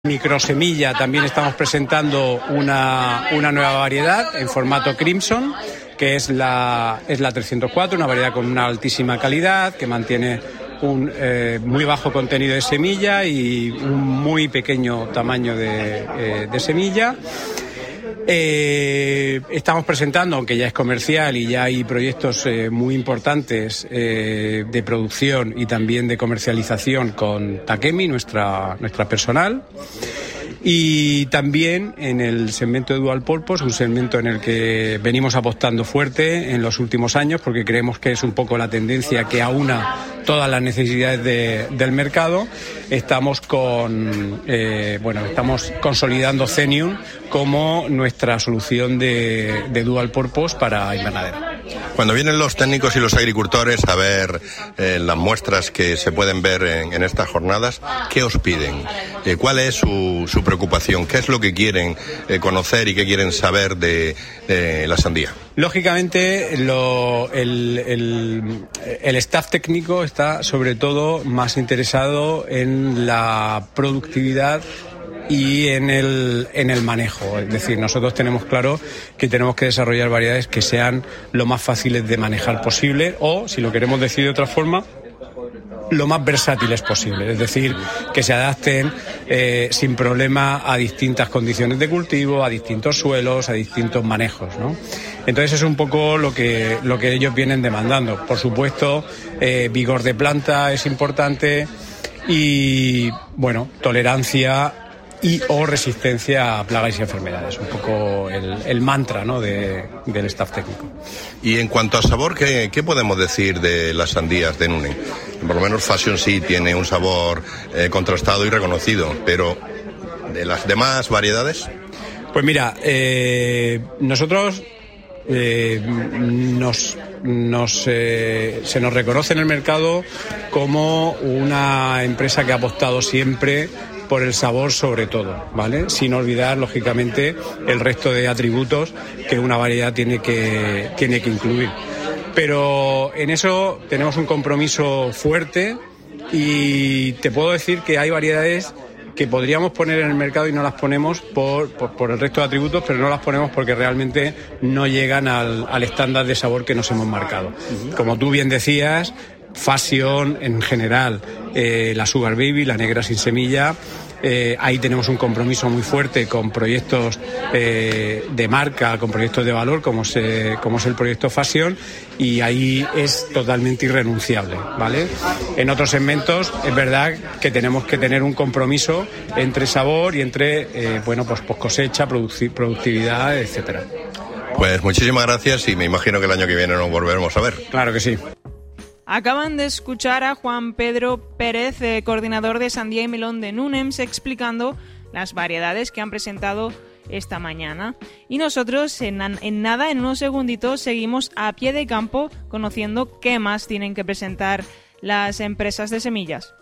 Microsemilla también estamos presentando una nueva variedad en formato Crimson, que es la 304, una variedad con una altísima calidad, que mantiene un muy bajo contenido de semilla y un muy pequeño tamaño de semilla. Estamos presentando, aunque ya es comercial y ya hay proyectos muy importantes de producción y también de comercialización con Takemi, nuestra personal. Y también en el segmento de Dual Purpose, un segmento en el que venimos apostando fuerte en los últimos años porque creemos que es un poco la tendencia que aúna todas las necesidades del mercado. Estamos estamos consolidando Zenium como nuestra solución de Dual Purpose para invernadero. Cuando vienen los técnicos y los agricultores a ver las muestras que se pueden ver en estas jornadas, ¿qué os piden? ¿Cuál es su preocupación? ¿Qué es lo que quieren conocer y qué quieren saber de la sandía? Lógicamente, el staff técnico está sobre todo más interesado en la productividad y en el manejo. Es decir, nosotros tenemos claro que tenemos que desarrollar variedades que sean lo más fáciles de manejar posible o, si lo queremos decir de otra forma, lo más versátiles posible, es decir, que se adapten sin problema a distintas condiciones de cultivo, a distintos suelos, a distintos manejos, ¿no? Entonces es un poco lo que ellos vienen demandando. Por supuesto, vigor de planta es importante y, tolerancia y o resistencia a plagas y enfermedades, un poco el mantra, ¿no?, del staff técnico. Y en cuanto a sabor, ¿qué podemos decir de las sandías de Nunen? Por lo menos Fashion sí tiene un sabor contrastado y reconocido, pero ¿de las demás variedades? Pues mira, nosotros se nos reconoce en el mercado como una empresa que ha apostado siempre por el sabor sobre todo, ¿vale? Sin olvidar, lógicamente, el resto de atributos que una variedad tiene que incluir. Pero en eso tenemos un compromiso fuerte y te puedo decir que hay variedades que podríamos poner en el mercado y no las ponemos por el resto de atributos, pero no las ponemos porque realmente no llegan al estándar de sabor que nos hemos marcado. Como tú bien decías, Fashion en general, la Sugar Baby, la negra sin semilla, ahí tenemos un compromiso muy fuerte con proyectos de marca, con proyectos de valor como es el proyecto Fashion, y ahí es totalmente irrenunciable, ¿vale? En otros segmentos es verdad que tenemos que tener un compromiso entre sabor y entre cosecha, productividad, etcétera. Pues muchísimas gracias y me imagino que el año que viene nos volveremos a ver. Claro que sí. Acaban de escuchar a Juan Pedro Pérez, coordinador de sandía y melón de Nunems, explicando las variedades que han presentado esta mañana. Y nosotros en unos segunditos, seguimos a pie de campo conociendo qué más tienen que presentar las empresas de semillas.